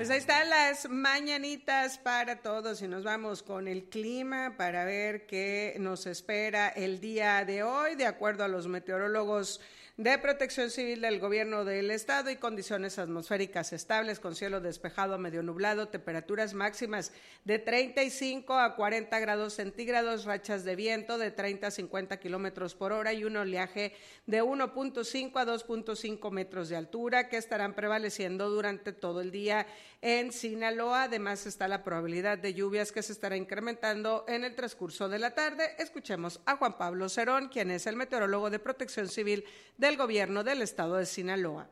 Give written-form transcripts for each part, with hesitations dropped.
Pues ahí están las mañanitas para todos y nos vamos con el clima para ver qué nos espera el día de hoy, de acuerdo a los meteorólogos de Protección Civil del Gobierno del Estado, y condiciones atmosféricas estables con cielo despejado a medio nublado, temperaturas máximas de 35 a 40 grados centígrados, rachas de viento de 30 a 50 kilómetros por hora y un oleaje de 1.5 a 2.5 metros de altura que estarán prevaleciendo durante todo el día en Sinaloa. Además está la probabilidad de lluvias que se estará incrementando en el transcurso de la tarde. Escuchemos a Juan Pablo Cerón, quien es el meteorólogo de Protección Civil del Gobierno del Estado de Sinaloa.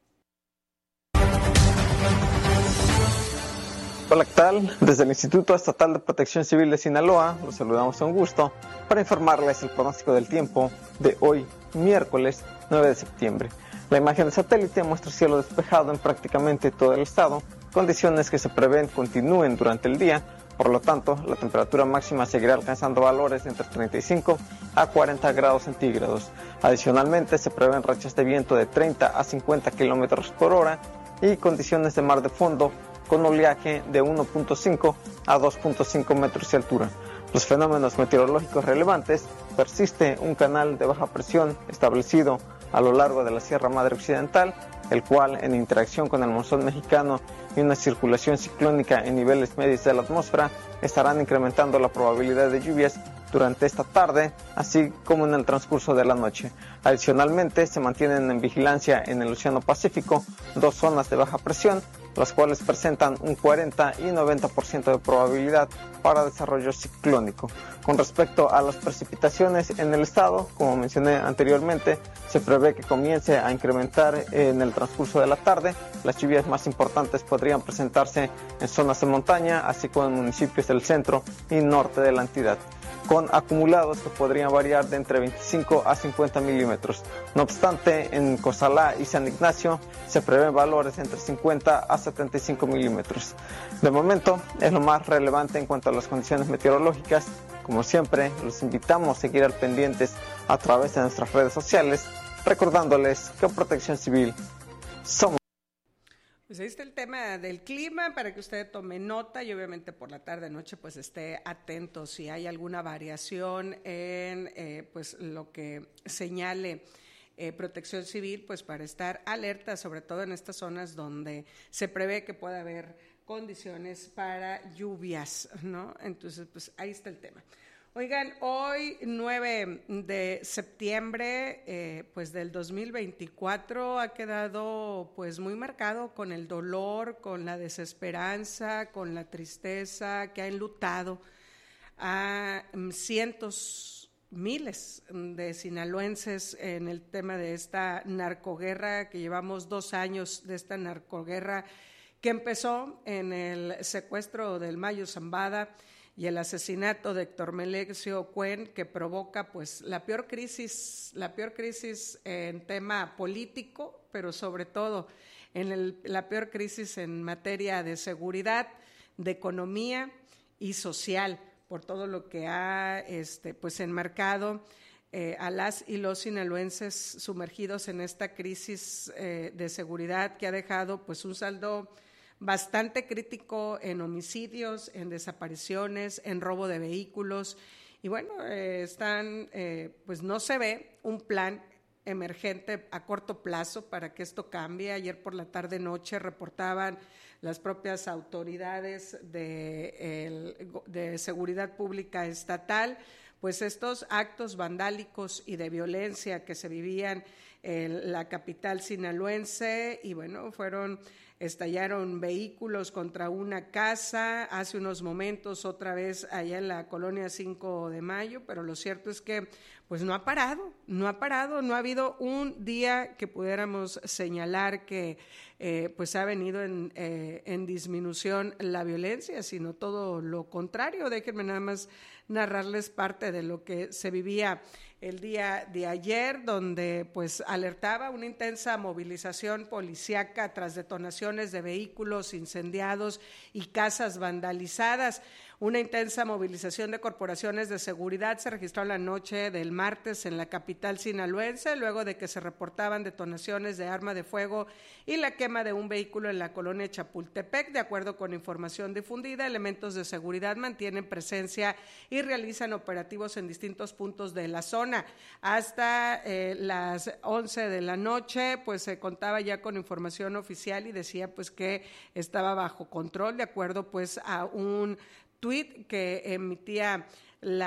Hola, ¿qué tal? Desde el Instituto Estatal de Protección Civil de Sinaloa, los saludamos con gusto para informarles el pronóstico del tiempo de hoy, miércoles 9 de septiembre. La imagen de satélite muestra cielo despejado en prácticamente todo el estado, condiciones que se prevén continúen durante el día. Por lo tanto, la temperatura máxima seguirá alcanzando valores de entre 35 a 40 grados centígrados. Adicionalmente, se prevén rachas de viento de 30 a 50 kilómetros por hora y condiciones de mar de fondo con oleaje de 1.5 a 2.5 metros de altura. Los fenómenos meteorológicos relevantes: persiste un canal de baja presión establecido a lo largo de la Sierra Madre Occidental, el cual, en interacción con el monzón mexicano y una circulación ciclónica en niveles medios de la atmósfera, estarán incrementando la probabilidad de lluvias durante esta tarde, así como en el transcurso de la noche. Adicionalmente, se mantienen en vigilancia en el Océano Pacífico dos zonas de baja presión, las cuales presentan un 40 y 90% de probabilidad para desarrollo ciclónico. Con respecto a las precipitaciones en el estado, como mencioné anteriormente, se prevé que comience a incrementar en el transcurso de la tarde. Las lluvias más importantes podrían presentarse en zonas de montaña, así como en municipios del centro y norte de la entidad, con acumulados que podrían variar de entre 25 a 50 milímetros. No obstante, en Cozalá y San Ignacio se prevén valores entre 50 a 75 milímetros. De momento, es lo más relevante en cuanto a las condiciones meteorológicas. Como siempre, los invitamos a seguir al pendientes a través de nuestras redes sociales, recordándoles que en Protección Civil somos. Pues ahí está el tema del clima para que usted tome nota y obviamente por la tarde noche pues esté atento si hay alguna variación en pues lo que señale Protección Civil, pues para estar alerta, sobre todo en estas zonas donde se prevé que pueda haber condiciones para lluvias, ¿no? Entonces pues ahí está el tema. Oigan, hoy 9 de septiembre pues del 2024 ha quedado pues muy marcado con el dolor, con la desesperanza, con la tristeza que ha enlutado a cientos, miles de sinaloenses en el tema de esta narcoguerra, que llevamos 2 años de esta narcoguerra que empezó en el secuestro del Mayo Zambada y el asesinato de Héctor Melesio Cuen, que provoca pues la peor crisis en tema político, pero sobre todo la peor crisis en materia de seguridad, de economía y social, por todo lo que ha pues enmarcado a las y los sinaloenses sumergidos en esta crisis de seguridad, que ha dejado pues un saldo bastante crítico en homicidios, en desapariciones, en robo de vehículos. Y bueno, pues no se ve un plan emergente a corto plazo para que esto cambie. Ayer por la tarde-noche reportaban las propias autoridades de seguridad pública estatal, pues estos actos vandálicos y de violencia que se vivían en la capital sinaloense, y bueno, estallaron vehículos contra una casa, hace unos momentos otra vez allá en la colonia 5 de Mayo, pero lo cierto es que pues no ha parado, no ha habido un día que pudiéramos señalar que pues ha venido en disminución la violencia, sino todo lo contrario. Déjenme nada más narrarles parte de lo que se vivía el día de ayer, donde pues alertaba una intensa movilización policíaca tras detonaciones de vehículos incendiados y casas vandalizadas. Una intensa movilización de corporaciones de seguridad se registró la noche del martes en la capital sinaloense, luego de que se reportaban detonaciones de arma de fuego y la quema de un vehículo en la colonia Chapultepec. De acuerdo con información difundida, elementos de seguridad mantienen presencia y realizan operativos en distintos puntos de la zona. Hasta las 11 de la noche, pues se contaba ya con información oficial y decía pues que estaba bajo control, de acuerdo pues a un tuit que emitía el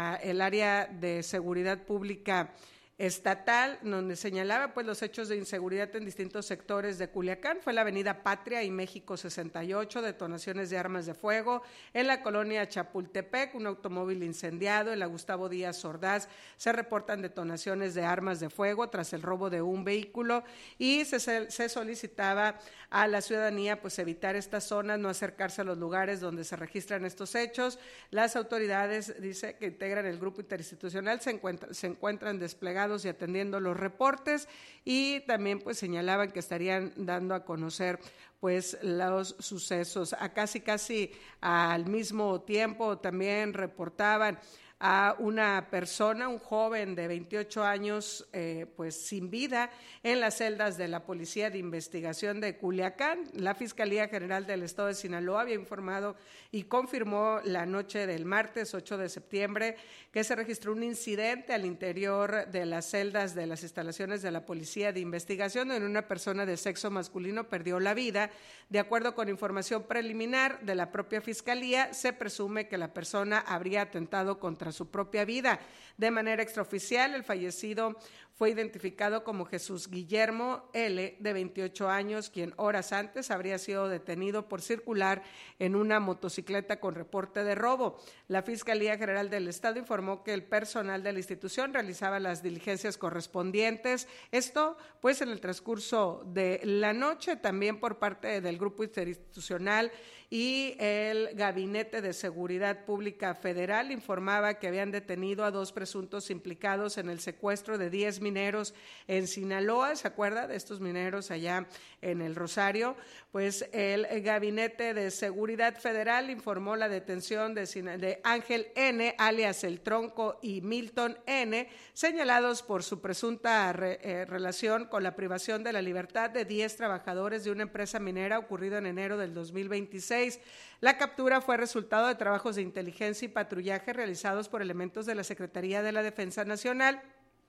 área de seguridad pública estatal, donde señalaba pues los hechos de inseguridad en distintos sectores de Culiacán. Fue la avenida Patria y México 68, detonaciones de armas de fuego, en la colonia Chapultepec, un automóvil incendiado, en la Gustavo Díaz Ordaz se reportan detonaciones de armas de fuego tras el robo de un vehículo y se solicitaba a la ciudadanía pues evitar estas zonas, no acercarse a los lugares donde se registran estos hechos. Las autoridades, dice, que integran el grupo interinstitucional se encuentran desplegados y atendiendo los reportes, y también pues señalaban que estarían dando a conocer pues los sucesos. A casi al mismo tiempo también reportaban a una persona, un joven de 28 años, pues sin vida en las celdas de la Policía de Investigación de Culiacán. La Fiscalía General del Estado de Sinaloa había informado y confirmó la noche del martes 8 de septiembre que se registró un incidente al interior de las celdas de las instalaciones de la Policía de Investigación, donde una persona de sexo masculino perdió la vida. De acuerdo con información preliminar de la propia Fiscalía, se presume que la persona habría atentado contra su propia vida. De manera extraoficial, el fallecido fue identificado como Jesús Guillermo L., de 28 años, quien horas antes habría sido detenido por circular en una motocicleta con reporte de robo. La Fiscalía General del Estado informó que el personal de la institución realizaba las diligencias correspondientes. Esto, pues, en el transcurso de la noche, también por parte del Grupo Interinstitucional y el Gabinete de Seguridad Pública Federal informaba que habían detenido a 2 presuntos implicados en el secuestro de 10 mineros en Sinaloa. ¿Se acuerda de estos mineros allá en el Rosario? Pues el Gabinete de Seguridad Federal informó la detención de Ángel N., alias El Tronco, y Milton N., señalados por su presunta relación con la privación de la libertad de 10 trabajadores de una empresa minera ocurrido en enero del 2026. La captura fue resultado de trabajos de inteligencia y patrullaje realizados por elementos de la Secretaría de la Defensa Nacional,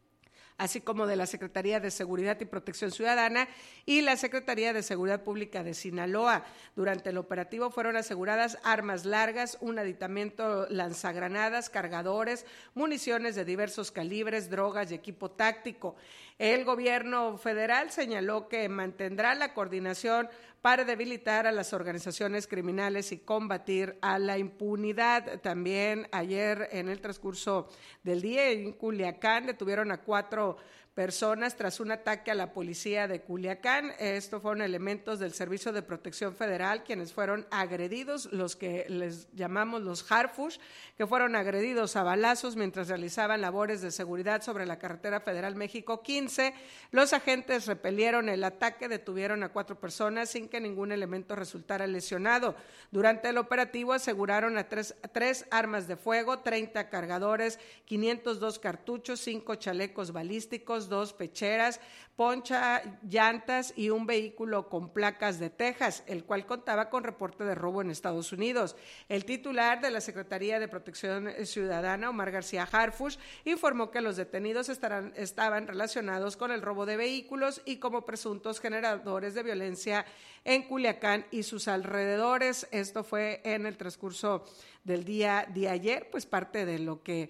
así como de la Secretaría de Seguridad y Protección Ciudadana y la Secretaría de Seguridad Pública de Sinaloa. Durante el operativo fueron aseguradas armas largas, un aditamento lanzagranadas, cargadores, municiones de diversos calibres, drogas y equipo táctico. El gobierno federal señaló que mantendrá la coordinación para debilitar a las organizaciones criminales y combatir a la impunidad. También ayer, en el transcurso del día, en Culiacán detuvieron a 4 personas tras un ataque a la policía de Culiacán. Estos fueron elementos del Servicio de Protección Federal quienes fueron agredidos, los que les llamamos los Harfush, que fueron agredidos a balazos mientras realizaban labores de seguridad sobre la carretera federal México 15. Los agentes repelieron el ataque, detuvieron a 4 personas sin que ningún elemento resultara lesionado. Durante el operativo aseguraron a 3 armas de fuego, 30 cargadores, 502 cartuchos, 5 chalecos balísticos, 2 pecheras, poncha, llantas y un vehículo con placas de Texas, el cual contaba con reporte de robo en Estados Unidos. El titular de la Secretaría de Protección Ciudadana, Omar García Harfush, informó que los detenidos estaban relacionados con el robo de vehículos y como presuntos generadores de violencia en Culiacán y sus alrededores. Esto fue en el transcurso del día de ayer, pues parte de lo que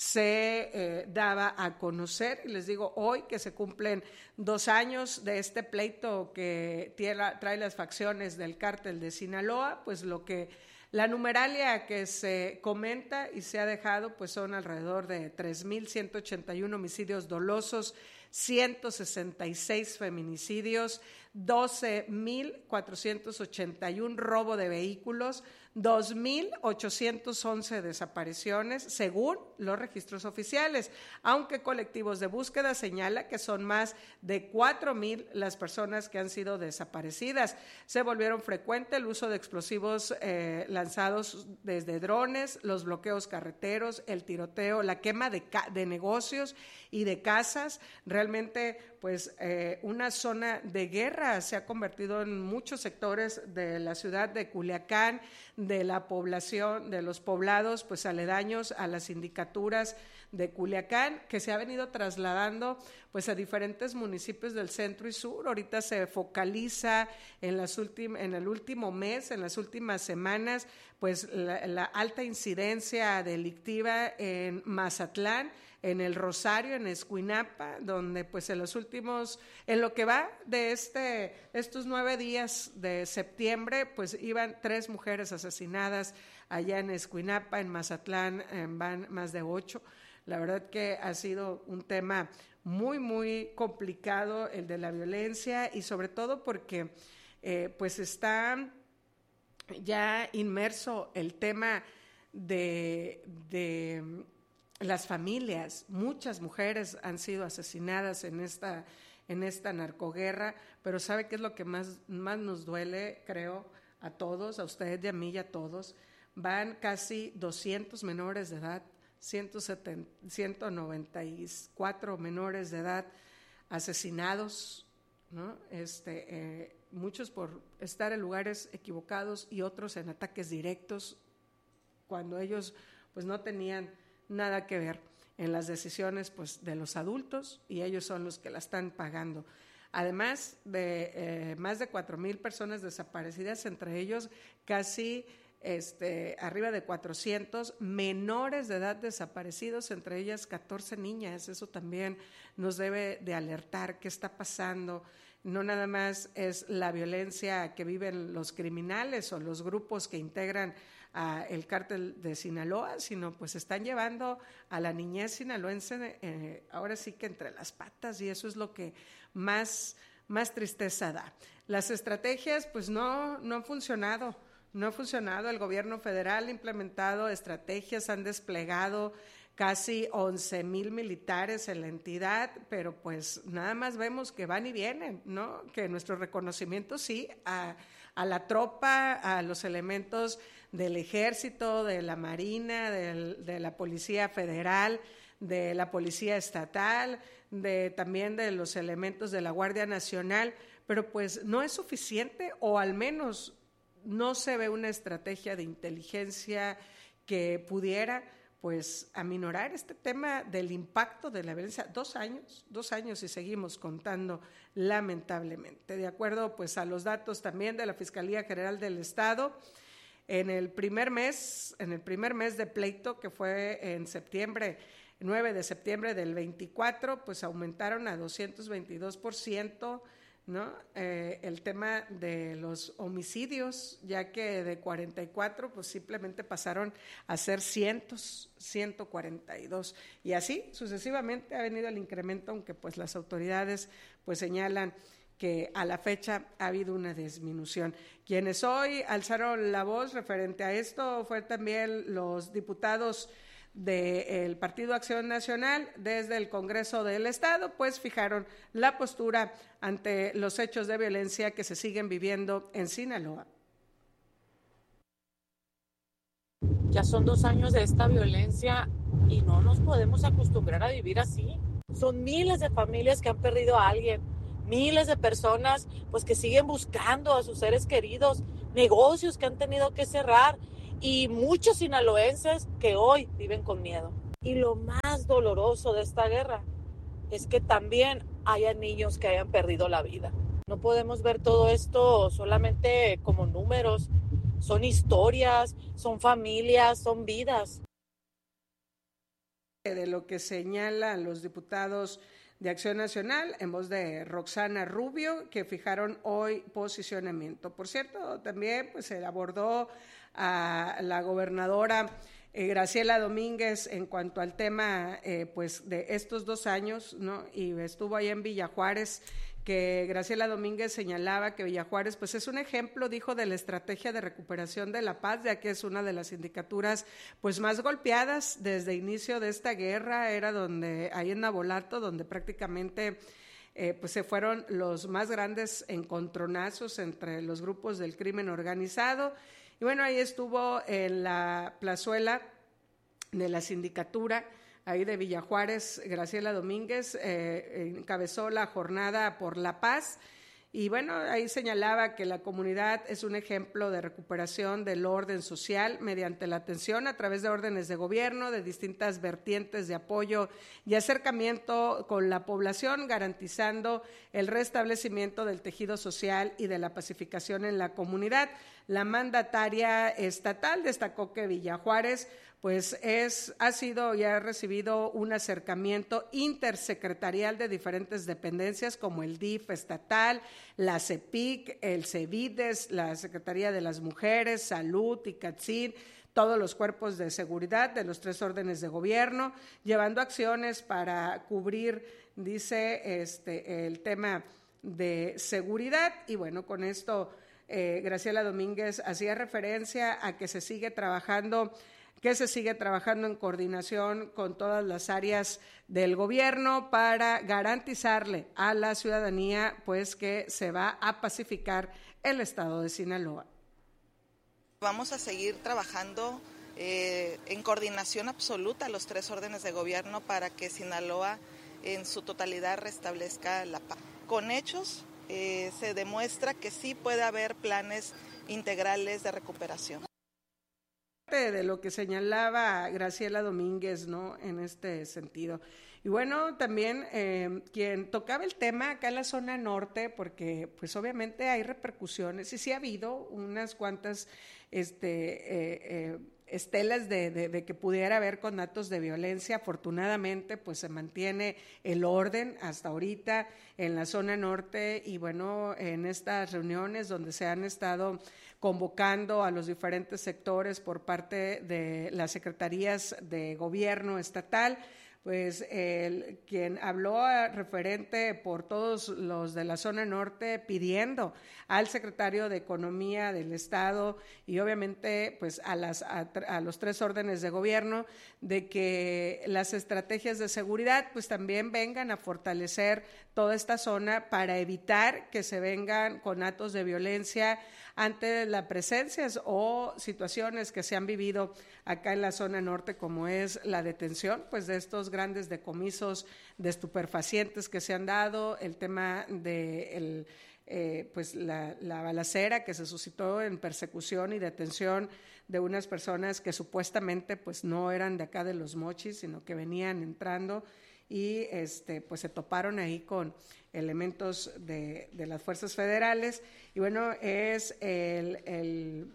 se daba a conocer. Les digo, hoy que se cumplen 2 años de este pleito que trae las facciones del cártel de Sinaloa, pues la numeralia que se comenta y se ha dejado pues son alrededor de 3,181 homicidios dolosos, 166 feminicidios, 12,481 robo de vehículos, 2,811 desapariciones, según los registros oficiales, aunque colectivos de búsqueda señala que son más de 4,000 las personas que han sido desaparecidas. Se volvieron frecuente el uso de explosivos lanzados desde drones, los bloqueos carreteros, el tiroteo, la quema de negocios y de casas. Realmente, pues, una zona de guerra se ha convertido en muchos sectores de la ciudad de Culiacán, de la población, de los poblados, pues, aledaños a las sindicaturas de Culiacán, que se ha venido trasladando, pues, a diferentes municipios del centro y sur. Ahorita se focaliza en el último mes, en las últimas semanas, pues, la alta incidencia delictiva en Mazatlán, en el Rosario, en Escuinapa, donde pues en lo que va de estos 9 días de septiembre, pues iban 3 mujeres asesinadas allá en Escuinapa, en Mazatlán van más de 8. La verdad que ha sido un tema muy, muy complicado el de la violencia, y sobre todo porque pues está ya inmerso el tema de las familias. Muchas mujeres han sido asesinadas en esta narcoguerra, pero ¿sabe qué es lo que más nos duele? Creo a todos, a usted y a mí y a todos. Van casi 200 menores de edad, 194 menores de edad asesinados, ¿no? Muchos por estar en lugares equivocados y otros en ataques directos, cuando ellos pues no tenían nada que ver en las decisiones, pues, de los adultos, y ellos son los que la están pagando. Además de más de 4,000 personas desaparecidas, entre ellos casi arriba de 400 menores de edad desaparecidos, entre ellas 14 niñas. Eso también nos debe de alertar qué está pasando. No nada más es la violencia que viven los criminales o los grupos que integran el cártel de Sinaloa, sino pues están llevando a la niñez sinaloense ahora sí que entre las patas, y eso es lo que más tristeza da. Las estrategias pues no han funcionado. El gobierno federal ha implementado estrategias, han desplegado casi 11,000 militares en la entidad, pero pues nada más vemos que van y vienen, ¿no? Que nuestro reconocimiento sí a la tropa, a los elementos del ejército, de la marina, de la policía federal, de la policía estatal, también de los elementos de la Guardia Nacional, pero pues no es suficiente, o al menos no se ve una estrategia de inteligencia que pudiera pues aminorar este tema del impacto de la violencia. 2 años y seguimos contando, lamentablemente. De acuerdo pues a los datos también de la Fiscalía General del Estado, en el primer mes de pleito, que fue en 9 de septiembre del 24, pues aumentaron a 222%, ¿no? El tema de los homicidios, ya que de 44 pues simplemente pasaron a ser 142, y así sucesivamente ha venido el incremento, aunque pues las autoridades pues señalan que a la fecha ha habido una disminución. Quienes hoy alzaron la voz referente a esto fue también los diputados del Partido Acción Nacional desde el Congreso del Estado, pues fijaron la postura ante los hechos de violencia que se siguen viviendo en Sinaloa. Ya son 2 años de esta violencia y no nos podemos acostumbrar a vivir así. Son miles de familias que han perdido a alguien, miles de personas pues que siguen buscando a sus seres queridos, negocios que han tenido que cerrar, y muchos sinaloenses que hoy viven con miedo. Y lo más doloroso de esta guerra es que también haya niños que hayan perdido la vida. No podemos ver todo esto solamente como números, son historias, son familias, son vidas. De lo que señalan los diputados de Acción Nacional, en voz de Roxana Rubio, que fijaron hoy posicionamiento. Por cierto, también pues se abordó a la gobernadora Graciela Domínguez en cuanto al tema pues de estos 2 años, ¿no? Y estuvo ahí en Villa Juárez, que Graciela Domínguez señalaba que Villa Juárez pues es un ejemplo, dijo, de la estrategia de recuperación de la paz, ya que es una de las sindicaturas pues más golpeadas desde el inicio de esta guerra. Era donde, ahí en Nabolato, donde prácticamente pues se fueron los más grandes encontronazos entre los grupos del crimen organizado. Y bueno, ahí estuvo en la plazuela de la sindicatura ahí de Villa Juárez, Graciela Domínguez encabezó la jornada por la paz, y bueno, ahí señalaba que la comunidad es un ejemplo de recuperación del orden social mediante la atención a través de órdenes de gobierno, de distintas vertientes de apoyo y acercamiento con la población, garantizando el restablecimiento del tejido social y de la pacificación en la comunidad. La mandataria estatal destacó que Villa Juárez pues ha sido y ha recibido un acercamiento intersecretarial de diferentes dependencias como el DIF estatal, la CEPIC, el CEVIDES, la Secretaría de las Mujeres, Salud, ICATSIN, todos los cuerpos de seguridad de los 3 órdenes de gobierno, llevando acciones para cubrir, dice, el tema de seguridad. Y bueno, con esto Graciela Domínguez hacía referencia a que se sigue trabajando en coordinación con todas las áreas del gobierno para garantizarle a la ciudadanía pues que se va a pacificar el estado de Sinaloa. Vamos a seguir trabajando en coordinación absoluta los 3 órdenes de gobierno para que Sinaloa en su totalidad restablezca la paz. Con hechos se demuestra que sí puede haber planes integrales de recuperación. De lo que señalaba Graciela Domínguez, ¿no?, en este sentido. Y bueno, también quien tocaba el tema acá en la zona norte, porque pues obviamente hay repercusiones, y sí ha habido unas cuantas estelas de que pudiera haber conatos de violencia. Afortunadamente pues se mantiene el orden hasta ahorita en la zona norte, y bueno, en estas reuniones donde se han estado convocando a los diferentes sectores por parte de las secretarías de gobierno estatal, pues quien habló referente por todos los de la zona norte pidiendo al secretario de Economía del Estado y obviamente pues a los 3 órdenes de gobierno de que las estrategias de seguridad pues también vengan a fortalecer toda esta zona para evitar que se vengan conatos de violencia ante las presencias o situaciones que se han vivido acá en la zona norte, como es la detención pues de estos grandes decomisos de estupefacientes que se han dado, el tema de pues la balacera que se suscitó en persecución y detención de unas personas que supuestamente pues no eran de acá de Los Mochis, sino que venían entrando y pues se toparon ahí con elementos de las fuerzas federales. Y bueno, es el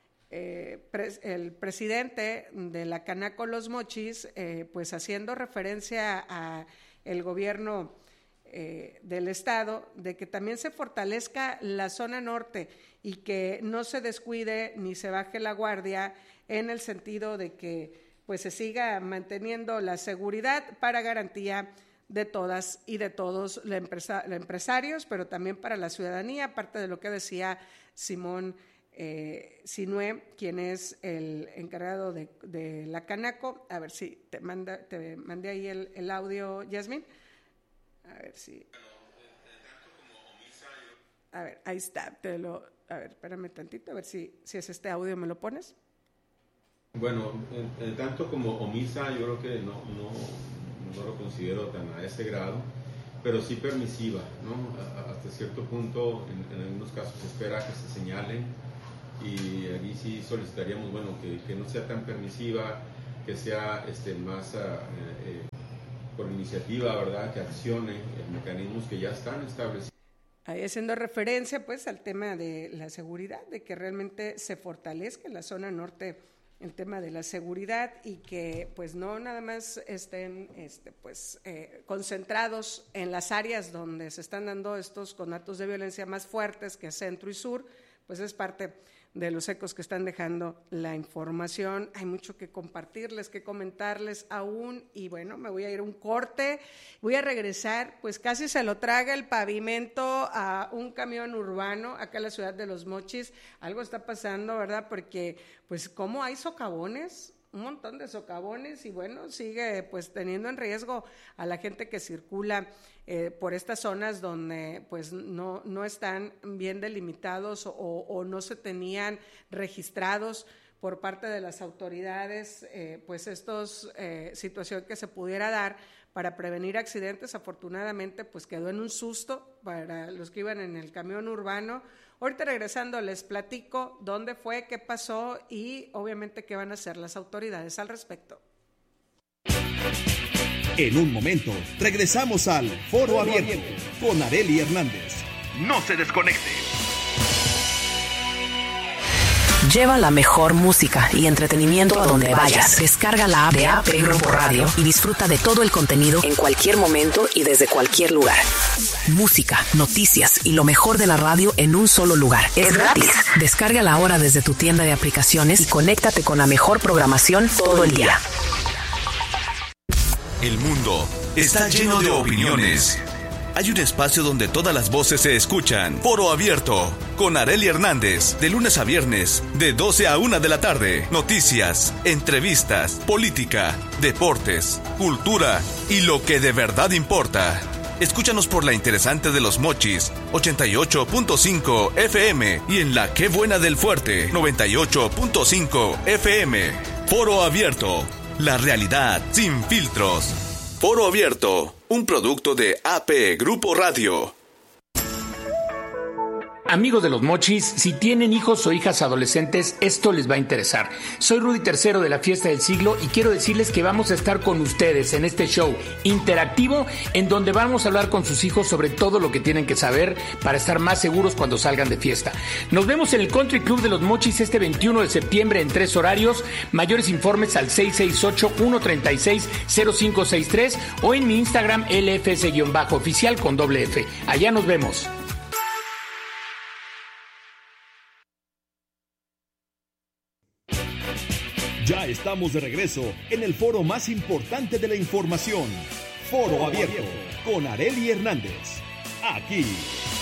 presidente de la Canaco Los Mochis, pues haciendo referencia a el gobierno del estado, de que también se fortalezca la zona norte y que no se descuide ni se baje la guardia, en el sentido de que pues se siga manteniendo la seguridad para garantía de todas y de todos los empresarios, pero también para la ciudadanía, aparte de lo que decía Simón Sinué, quien es el encargado de la Canaco. A ver si te mandé ahí el audio, Yasmín. A ver si. A ver, ahí está. A ver, espérame tantito, a ver si es este audio, ¿me lo pones? Bueno, tanto como omisa, yo creo que no lo considero tan a ese grado, pero sí permisiva, ¿no? Hasta cierto punto, en algunos casos se espera que se señalen, y aquí sí solicitaríamos, bueno, que no sea tan permisiva, que sea más por iniciativa, ¿verdad?, que accione mecanismos que ya están establecidos. Ahí haciendo referencia pues al tema de la seguridad, de que realmente se fortalezca en la zona norte el tema de la seguridad, y que pues no nada más estén concentrados en las áreas donde se están dando estos conatos de violencia más fuertes, que es centro y sur, pues es parte de los ecos que están dejando la información. Hay mucho que compartirles, que comentarles aún, y bueno, me voy a ir a un corte, voy a regresar, pues casi se lo traga el pavimento a un camión urbano acá en la ciudad de Los Mochis. Algo está pasando, ¿verdad? Porque pues como hay socavones, un montón de socavones, y bueno, sigue pues teniendo en riesgo a la gente que circula por estas zonas donde pues no están bien delimitados o no se tenían registrados por parte de las autoridades, pues estos situación que se pudiera dar para prevenir accidentes. Afortunadamente pues quedó en un susto para los que iban en el camión urbano. Ahorita regresando les platico dónde fue, qué pasó y obviamente qué van a hacer las autoridades al respecto. En un momento, regresamos al Foro Abierto con Arely Hernández. No se desconecte. Lleva la mejor música y entretenimiento a donde vayas. Descarga la app de AP Grupo Radio y disfruta de todo el contenido en cualquier momento y desde cualquier lugar. Música, noticias y lo mejor de la radio en un solo lugar. Es gratis. Descárgala ahora desde tu tienda de aplicaciones y conéctate con la mejor programación todo el día. El mundo está lleno de opiniones. Hay un espacio donde todas las voces se escuchan. Foro Abierto, con Arely Hernández, de lunes a viernes, de 12 a 1 de la tarde. Noticias, entrevistas, política, deportes, cultura y lo que de verdad importa. Escúchanos por la interesante de Los Mochis, 88.5 FM, y en la Qué Buena del Fuerte, 98.5 FM. Foro Abierto, la realidad sin filtros. Foro Abierto, un producto de AP Grupo Radio. Amigos de Los Mochis, si tienen hijos o hijas adolescentes, esto les va a interesar. Soy Rudy III de la Fiesta del Siglo y quiero decirles que vamos a estar con ustedes en este show interactivo en donde vamos a hablar con sus hijos sobre todo lo que tienen que saber para estar más seguros cuando salgan de fiesta. Nos vemos en el Country Club de Los Mochis este 21 de septiembre en 3 horarios. Mayores informes al 668-136-0563 o en mi Instagram LFS-oficial con doble F. Allá nos vemos. Ya estamos de regreso en el foro más importante de la información, Foro Abierto, con Arely Hernández. Aquí